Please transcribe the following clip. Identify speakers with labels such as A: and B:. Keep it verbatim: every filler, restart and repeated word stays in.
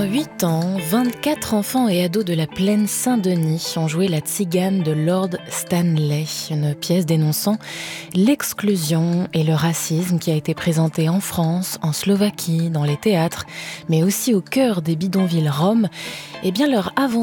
A: huit ans, vingt-quatre enfants et ados de la plaine Saint-Denis ont joué La Tzigane de Lord Stanley, une pièce dénonçant l'exclusion et le racisme qui a été présentée en France, en Slovaquie, dans les théâtres, mais aussi au cœur des bidonvilles roms. Eh bien, leur aventure